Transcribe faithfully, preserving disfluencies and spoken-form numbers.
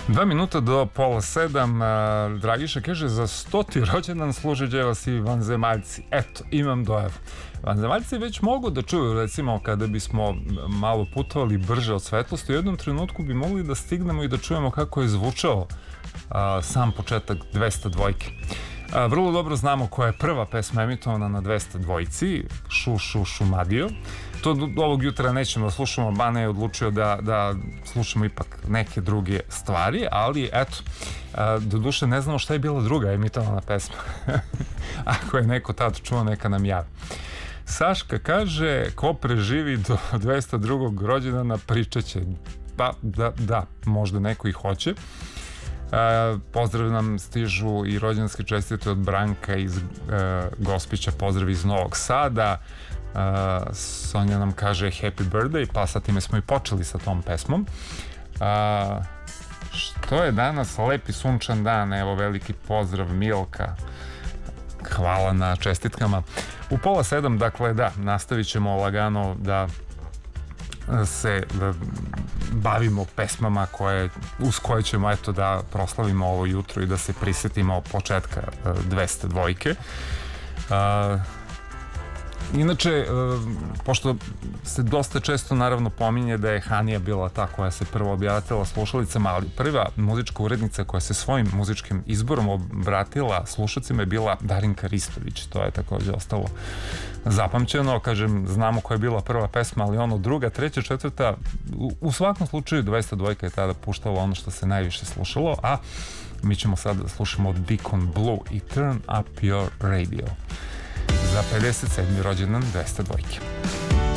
Dva minuta do pola sedam. Dragiša kaže, za stoti rođendan služe vas i vanzemaljci. Eto, imam dojavu. Vanzemaljci već mogu da čuju, recimo, kada bismo malo putovali brže od svetlosti, u jednom trenutku bi mogli da stignemo i da čujemo kako je zvučao a, sam početak dvesta dvojke. A, vrlo dobro znamo koja je prva pesma emitovana na dvesta dvojci, Šu, šu, šumadio. To ovog jutra nećemo da slušamo, Bane je odlučio da, da slušamo ipak neke druge stvari, ali eto, do duše ne znamo šta je bila druga emitovana pesma. Ako je neko tad čuo, neka nam javi. Saška kaže, ko preživi do dvesta drugog rođendana pričat će. Pa da, da, možda neko i hoće. Uh, pozdrav nam stižu i rođendanske čestite od Branka iz uh, Gospića, pozdrav iz Novog Sada. Uh, Sonja nam kaže happy birthday, pa sa time smo i počeli sa tom pesmom. Uh, što je danas lepi sunčan dan, evo veliki pozdrav Milka, hvala na čestitkama. U pola sedam, dakle da, nastavit ćemo lagano da se da bavimo pesmama koje, uz koje ćemo eto da proslavimo ovo jutro i da se prisetimo početka dvesta dvojke. Uh, Inače, pošto se dosta često naravno pominje da je Hanija bila ta koja se prvo obratila slušalicama, ali prva muzička urednica koja se svojim muzičkim izborom obratila slušacima je bila Darinka Ristović. To je također ostalo zapamćeno. Kažem, znamo koja je bila prva pesma, ali ono druga, treća, četvrta, u, u svakom slučaju dvesta dvojka je tada puštala ono što se najviše slušalo, a mi ćemo sad da slušamo Deacon Blue i Turn Up Your Radio za pedeset sedmi rođendan dvesta dvojke.